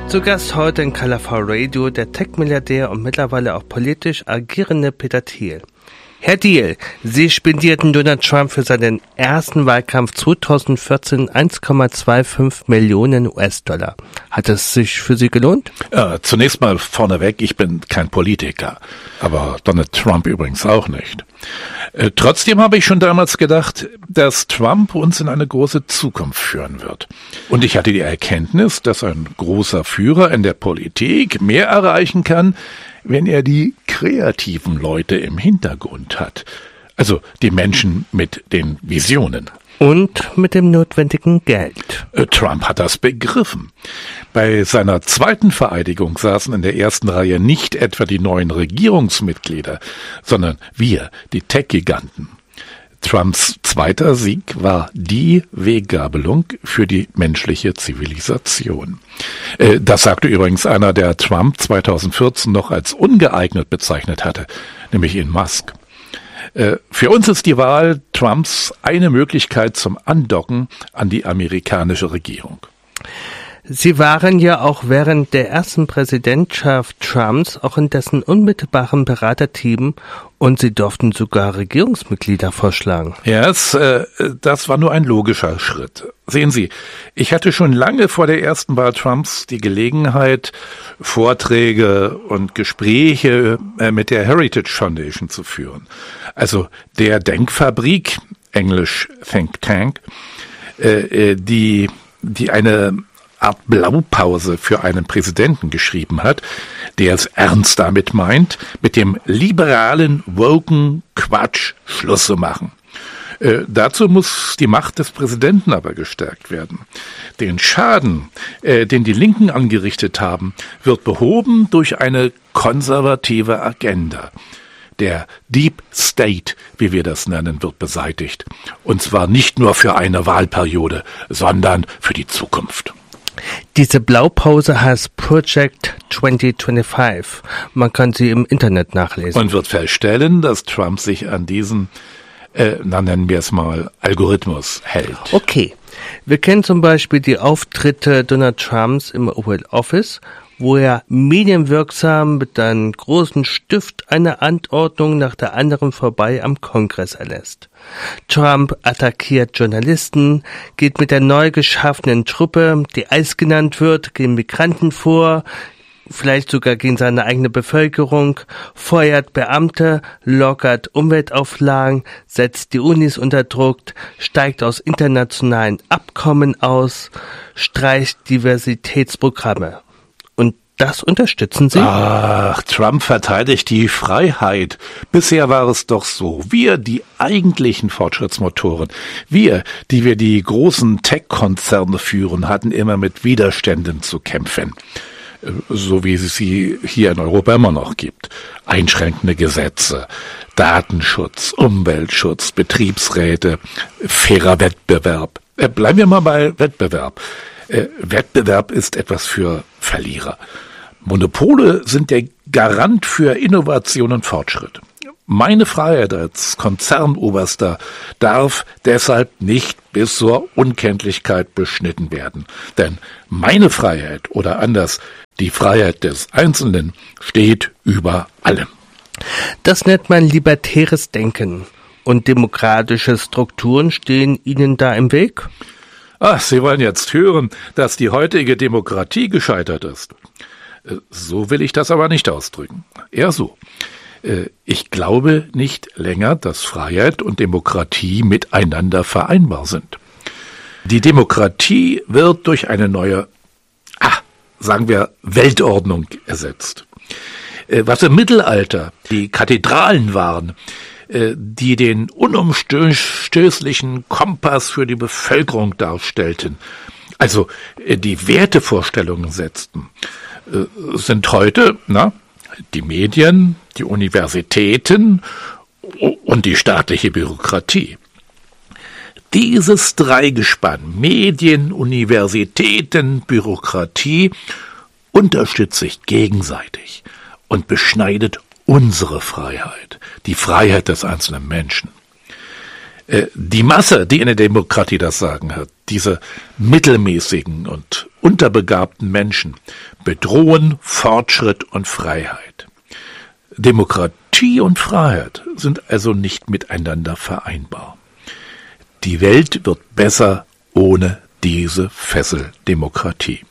Zu Gast heute in KLV Radio der Tech-Milliardär und mittlerweile auch politisch agierende Peter Thiel. Herr Thiel, Sie spendierten Donald Trump für seinen ersten Wahlkampf 2014 1,25 Millionen US-Dollar. Hat es sich für Sie gelohnt? Zunächst mal vorneweg, ich bin kein Politiker, aber Donald Trump übrigens auch nicht. Trotzdem habe ich schon damals gedacht, dass Trump uns in eine große Zukunft führen wird. Und ich hatte die Erkenntnis, dass ein großer Führer in der Politik mehr erreichen kann, wenn er die kreativen Leute im Hintergrund hat. Also die Menschen mit den Visionen. Und mit dem notwendigen Geld. Trump hat das begriffen. Bei seiner zweiten Vereidigung saßen in der ersten Reihe nicht etwa die neuen Regierungsmitglieder, sondern wir, die Tech-Giganten. Trumps zweiter Sieg war die Weggabelung für die menschliche Zivilisation. Das sagte übrigens einer, der Trump 2014 noch als ungeeignet bezeichnet hatte, nämlich Elon Musk. Für uns ist die Wahl Trumps eine Möglichkeit zum Andocken an die amerikanische Regierung. Sie waren ja auch während der ersten Präsidentschaft Trumps auch in dessen unmittelbaren Beraterteam und Sie durften sogar Regierungsmitglieder vorschlagen. Ja, das war nur ein logischer Schritt. Sehen Sie, ich hatte schon lange vor der ersten Wahl Trumps die Gelegenheit, Vorträge und Gespräche mit der Heritage Foundation zu führen. Also der Denkfabrik, englisch Think Tank, die eine Art Blaupause für einen Präsidenten geschrieben hat, der es ernst damit meint, mit dem liberalen, woken Quatsch Schluss zu machen. Dazu muss die Macht des Präsidenten aber gestärkt werden. Den Schaden, den die Linken angerichtet haben, wird behoben durch eine konservative Agenda. Der Deep State, wie wir das nennen, wird beseitigt. Und zwar nicht nur für eine Wahlperiode, sondern für die Zukunft. Diese Blaupause heißt Project 2025. Man kann sie im Internet nachlesen. Und wird feststellen, dass Trump sich an diesen, nennen wir es mal, Algorithmus hält. Okay. Wir kennen zum Beispiel die Auftritte Donald Trumps im Oval Office, wo er medienwirksam mit einem großen Stift eine Anordnung nach der anderen vorbei am Kongress erlässt. Trump attackiert Journalisten, geht mit der neu geschaffenen Truppe, die Eis genannt wird, gegen Migranten vor, vielleicht sogar gegen seine eigene Bevölkerung, feuert Beamte, lockert Umweltauflagen, setzt die Unis unter Druck, steigt aus internationalen Abkommen aus, streicht Diversitätsprogramme. Und das unterstützen Sie? Ach, Trump verteidigt die Freiheit. Bisher war es doch so. Wir, die eigentlichen Fortschrittsmotoren, wir, die wir die großen Tech-Konzerne führen, hatten immer mit Widerständen zu kämpfen. So wie es sie hier in Europa immer noch gibt. Einschränkende Gesetze, Datenschutz, Umweltschutz, Betriebsräte, fairer Wettbewerb. Bleiben wir mal bei Wettbewerb. Wettbewerb ist etwas für Verlierer. Monopole sind der Garant für Innovation und Fortschritt. Meine Freiheit als Konzernoberster darf deshalb nicht bis zur Unkenntlichkeit beschnitten werden. Denn meine Freiheit, oder anders, die Freiheit des Einzelnen, steht über allem. Das nennt man libertäres Denken. Und demokratische Strukturen stehen Ihnen da im Weg? Ach, Sie wollen jetzt hören, dass die heutige Demokratie gescheitert ist. So will ich das aber nicht ausdrücken. Eher so. Ich glaube nicht länger, dass Freiheit und Demokratie miteinander vereinbar sind. Die Demokratie wird durch eine neue, sagen wir, Weltordnung ersetzt. Was im Mittelalter die Kathedralen waren, die den unumstößlichen Kompass für die Bevölkerung darstellten, also die Wertevorstellungen setzten, sind heute die Medien, die Universitäten und die staatliche Bürokratie. Dieses Dreigespann Medien, Universitäten, Bürokratie unterstützt sich gegenseitig und beschneidet unsere Freiheit, die Freiheit des einzelnen Menschen. Die Masse, die in der Demokratie das Sagen hat, diese mittelmäßigen und unterbegabten Menschen, bedrohen Fortschritt und Freiheit. Demokratie und Freiheit sind also nicht miteinander vereinbar. Die Welt wird besser ohne diese Fesseldemokratie.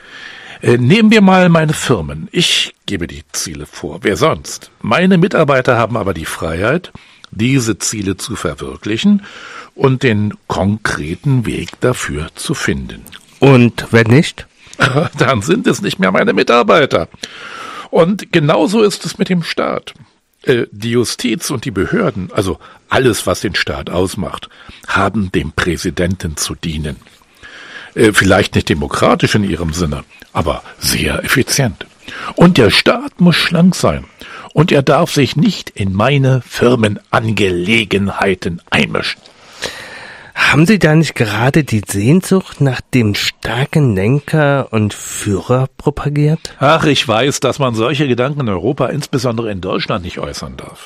Nehmen wir mal meine Firmen. Ich gebe die Ziele vor. Wer sonst? Meine Mitarbeiter haben aber die Freiheit, diese Ziele zu verwirklichen und den konkreten Weg dafür zu finden. Und wenn nicht? Dann sind es nicht mehr meine Mitarbeiter. Und genauso ist es mit dem Staat. Die Justiz und die Behörden, also alles, was den Staat ausmacht, haben dem Präsidenten zu dienen. Vielleicht nicht demokratisch in ihrem Sinne, aber sehr effizient. Und der Staat muss schlank sein. Und er darf sich nicht in meine Firmenangelegenheiten einmischen. Haben Sie da nicht gerade die Sehnsucht nach dem starken Lenker und Führer propagiert? Ach, ich weiß, dass man solche Gedanken in Europa, insbesondere in Deutschland, nicht äußern darf.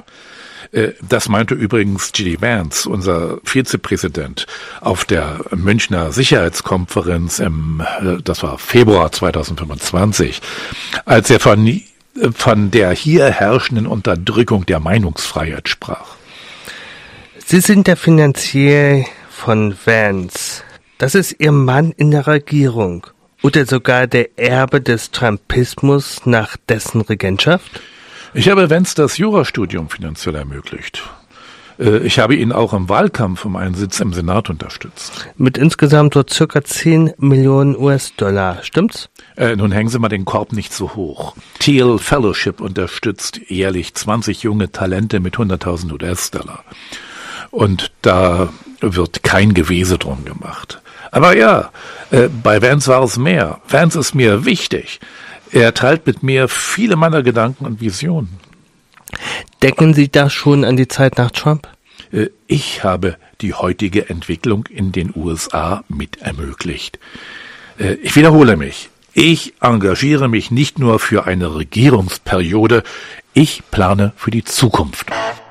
Das meinte übrigens J.D. Vance, unser Vizepräsident, auf der Münchner Sicherheitskonferenz das war Februar 2025, als er von der hier herrschenden Unterdrückung der Meinungsfreiheit sprach. Sie sind der Finanzier von Vance. Das ist Ihr Mann in der Regierung oder sogar der Erbe des Trumpismus nach dessen Regentschaft? Ich habe Vance das Jurastudium finanziell ermöglicht. Ich habe ihn auch im Wahlkampf um einen Sitz im Senat unterstützt. Mit insgesamt so circa 10 Millionen US-Dollar, stimmt's? Nun hängen Sie mal den Korb nicht so hoch. Thiel Fellowship unterstützt jährlich 20 junge Talente mit 100.000 US-Dollar. Und da wird kein Gewese drum gemacht. Aber ja, bei Vance war es mehr. Vance ist mir wichtig. Er teilt mit mir viele meiner Gedanken und Visionen. Denken Sie da schon an die Zeit nach Trump? Ich habe die heutige Entwicklung in den USA mit ermöglicht. Ich wiederhole mich. Ich engagiere mich nicht nur für eine Regierungsperiode, ich plane für die Zukunft.